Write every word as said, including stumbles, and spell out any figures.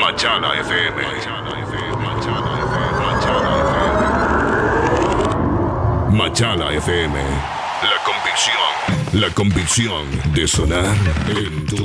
Machala F M. Machala F M. La convicción. La convicción de sonar en tu